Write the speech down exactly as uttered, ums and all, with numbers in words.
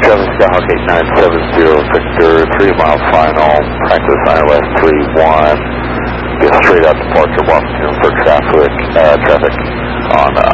seven Skyhawk eight nine seven zero Victor, three mile final, Franklin I O S three one. Get straight out departure Washington for traffic, uh, traffic on uh,